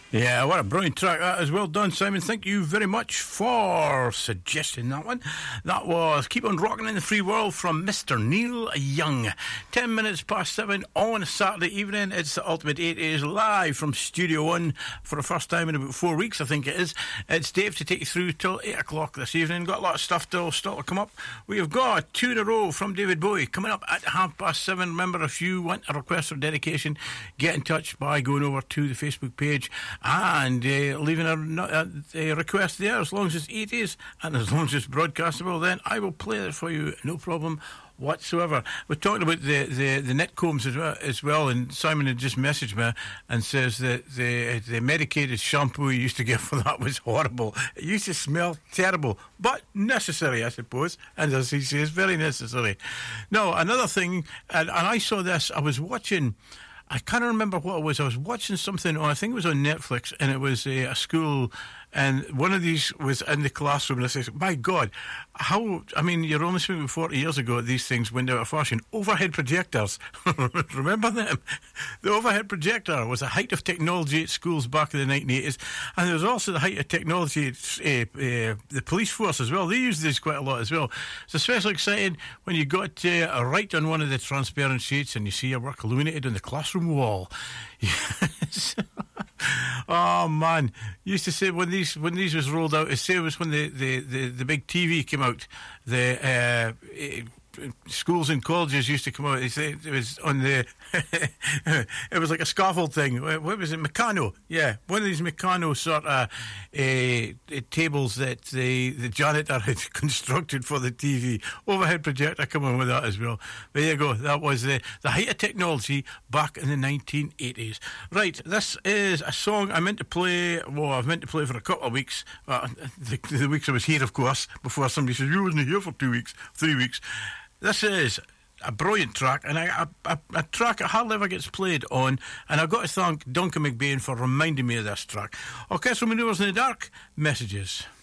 Yeah, what a brilliant track that is. Well done, Simon. Thank you very much for suggesting that one. That was Keep On Rocking in the Free World from Mr. Neil Young. 10 minutes past 7 on a Saturday evening. It's the Ultimate 80s live from Studio One for the first time in about 4 weeks, I think it is. It's Dave to take you through till 8 o'clock this evening. Got a lot of stuff still to come up. We have got 2 in a row from David Bowie coming up at 7:30. Remember, if you want a request for dedication, get in touch by going over to the Facebook page and leaving a request there. As long as it's 80s and as long as it's broadcastable, then I will play it for you, no problem whatsoever. We're talking about the net combs as well, and Simon had just messaged me and says that the medicated shampoo he used to get for that was horrible. It used to smell terrible, but necessary, I suppose, and as he says, very necessary. Now, another thing, and I saw this, I was watching, I can't remember what it was. I was watching something on, I think it was on Netflix, and it was a school, and one of these was in the classroom, and I said, my God, you're only speaking 40 years ago, these things went out of fashion. Overhead projectors. Remember them? The overhead projector was the height of technology at schools back in the 1980s, and there was also the height of technology at the police force as well. They used this quite a lot as well. It's especially exciting when you got right on one of the transparent sheets and you see your work illuminated on the classroom wall. Yes. Oh man, used to say when these was rolled out, it was when the big TV came out, the schools and colleges used to come out. It was on the it was like a scaffold thing. What was it? Meccano. Yeah, one of these Meccano sort of tables that the janitor had constructed for the TV. Overhead projector coming with that as well. There you go. That was the height of technology back in the 1980s. Right, this is a song I meant to play. Well, I've meant to play for a couple of weeks. The weeks I was here, of course, before somebody says you wasn't here for 2 weeks, 3 weeks. This is a brilliant track, and a track that hardly ever gets played on, and I've got to thank Duncan McBain for reminding me of this track. Orchestral Manoeuvres in the Dark, Messages.